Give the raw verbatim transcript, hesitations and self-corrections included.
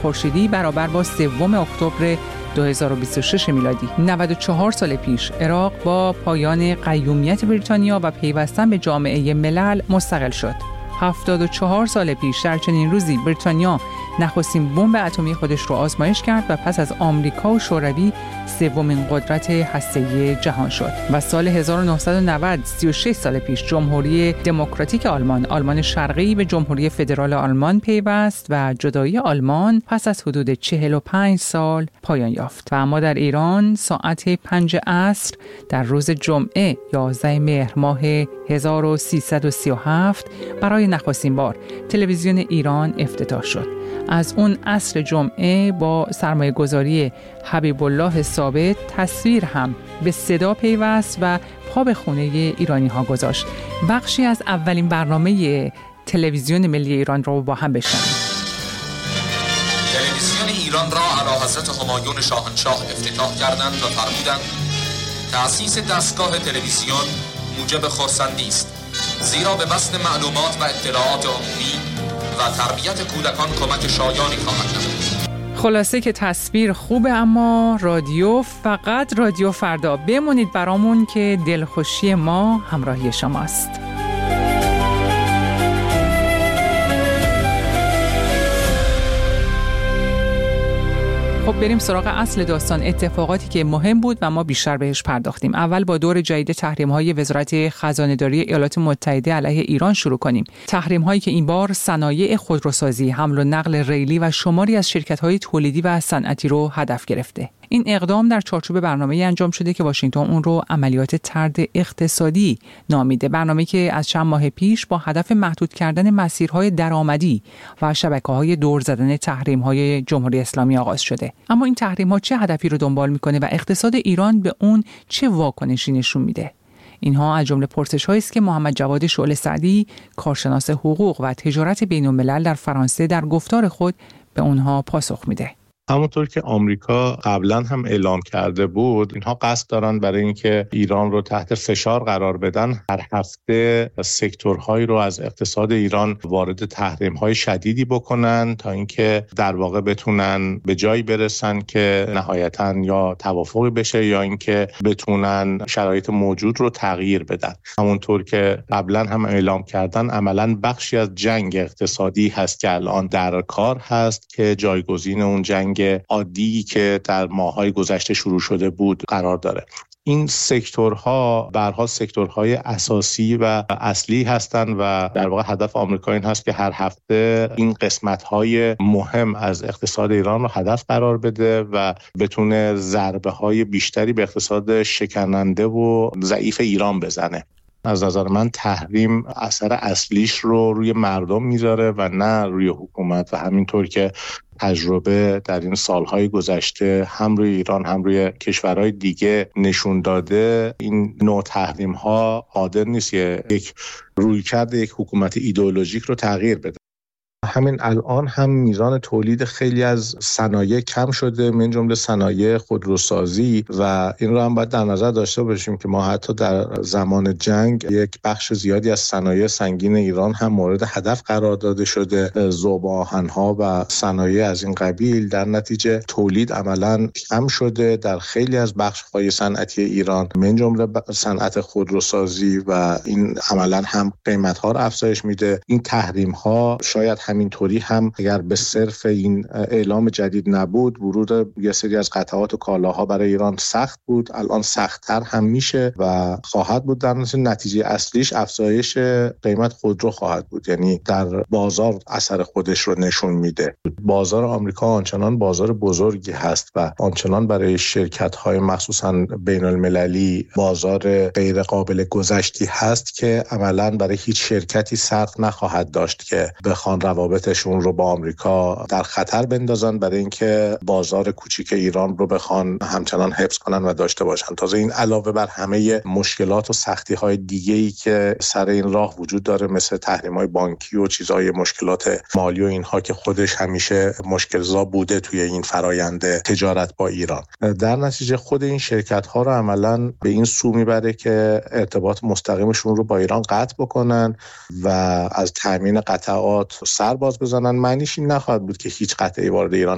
خورشیدی برابر با سوم اکتبر دو هزار و بیست و شش میلادی. نود و چهار سال پیش عراق با پایان قیومیت بریتانیا و پیوستن به جامعه ملل مستقل شد. هفتاد و چهار سال پیش در چنین روزی بریتانیا نخستین بمب اتمی خودش رو آزمایش کرد و پس از آمریکا و شوروی سومین قدرت هسته‌ای جهان شد. و سال هزار و نهصد و نود، سی و شش سال پیش، جمهوری دموکراتیک آلمان، آلمان شرقی به جمهوری فدرال آلمان پیوست و جدایی آلمان پس از حدود چهل و پنج سال پایان یافت. و اما در ایران ساعت پنج عصر در روز جمعه یازده مهر ماه هزار و سیصد و سی و هفت برای نخستین بار تلویزیون ایران افتتاح شد. از اون عصر جمعه با سرمایه گذاری حبیب الله ثابت تصویر هم به صدا پیوست و پا به خونه ایرانی ها گذاشت. بخشی از اولین برنامه تلویزیون ملی ایران رو با هم بشنویم. تلویزیون ایران را اعلیحضرت همایون شاهنشاه افتتاح کردند و فرمودند تأسیس دستگاه تلویزیون موجب خرسندی است، زیرا به بسط معلومات و اطلاعات عمومی و تربیت کودکان کمک شایانی خواهد کرد. خلاصه که تصویر خوبه اما رادیو فقط رادیو فردا. بمونید برامون که دلخوشی ما همراهی شماست. خب بریم سراغ اصل داستان، اتفاقاتی که مهم بود و ما بیشتر بهش پرداختیم. اول با دور جدید تحریم‌های وزارت خزانه‌داری ایالات متحده علیه ایران شروع کنیم. تحریم‌هایی که این بار صنایع خودروسازی، حمل و نقل ریلی و شماری از شرکت‌های تولیدی و صنعتی رو هدف گرفته. این اقدام در چارچوب برنامه‌ای انجام شده که واشنگتن اون رو عملیات طرد اقتصادی نامیده. برنامه‌ای که از چند ماه پیش با هدف محدود کردن مسیرهای درآمدی و شبکه‌های دور زدن تحریم‌های جمهوری اسلامی آغاز شده. اما این تحریم‌ها چه هدفی رو دنبال می‌کنه و اقتصاد ایران به اون چه واکنشی نشون میده؟ اینها از جمله پرسش‌هایی است که محمد جواد شعله سعدی، کارشناس حقوق و تجارت بین‌الملل در فرانسه، در گفتار خود به اونها پاسخ میده. همونطور که آمریکا قبلا هم اعلام کرده بود، اینها قصد دارن برای اینکه ایران رو تحت فشار قرار بدن، هر هفته سکتورهایی رو از اقتصاد ایران وارد تحریم‌های شدیدی بکنن تا اینکه در واقع بتونن به جایی برسن که نهایتاً یا توافقی بشه یا اینکه بتونن شرایط موجود رو تغییر بدن. همونطور که قبلا هم اعلام کردن، عملاً بخشی از جنگ اقتصادی هست که الان در کار هست که جایگزین اون جنگ عادی که در ماه‌های گذشته شروع شده بود قرار داره. این سکتورها به هر حال سکتورهای اساسی و اصلی هستند و در واقع هدف آمریکا این هست که هر هفته این قسمت‌های مهم از اقتصاد ایران رو هدف قرار بده و بتونه ضربه‌های بیشتری به اقتصاد شکننده و ضعیف ایران بزنه. از نظر من تحریم اثر اصلیش رو روی مردم میذاره و نه روی حکومت و همینطور که تجربه در این سالهای گذشته هم روی ایران هم روی کشورهای دیگه نشون داده، این نوع تحریم‌ها قادر نیست یک رویکرد یک حکومت ایدئولوژیک رو تغییر بده. همین الان هم میزان تولید خیلی از صنایع کم شده، من جمله صنایع خودروسازی، و این رو هم باید در نظر داشته باشیم که ما حتی در زمان جنگ یک بخش زیادی از صنایع سنگین ایران هم مورد هدف قرار داده شده، ذوب‌آهن‌ها و صنایع از این قبیل. در نتیجه تولید عملاً کم شده در خیلی از بخش‌های صنعتی ایران، من جمله صنعت خودروسازی، و این عملاً هم قیمت‌ها رو افزایش میده. این تحریم‌ها شاید همینطوری هم اگر به صرف این اعلام جدید نبود، ورود یه سری از قطعات و کالاها برای ایران سخت بود، الان سخت‌تر هم میشه و خواهد بود. در نتیجه اصلیش افزایش قیمت خودرو خواهد بود، یعنی در بازار اثر خودش رو نشون میده. بازار آمریکا آنچنان بازار بزرگی هست و آنچنان برای شرکت‌های مخصوصاً بین‌المللی بازار غیر قابل گذشتی هست که عملاً برای هیچ شرکتی صرف نخواهد داشت که بخوان روابطشون رو با آمریکا در خطر بندازن برای اینکه بازار کوچیک ایران رو بخوان همچنان حفظ کنن و داشته باشن. تازه این علاوه بر همه مشکلات و سختی‌های دیگه‌ای که سر این راه وجود داره، مثل تحریم‌های بانکی و چیزهای مشکلات مالی و اینها که خودش همیشه مشکل‌زا بوده توی این فرآیند تجارت با ایران، در نتیجه خود این شرکت‌ها رو عملاً به این سو میبره که ارتباط مستقیمشون رو با ایران قطع بکنن و از تامین قطعات سر باز بزنن. معنیش این نخواهد بود که هیچ قطعی وارد ایران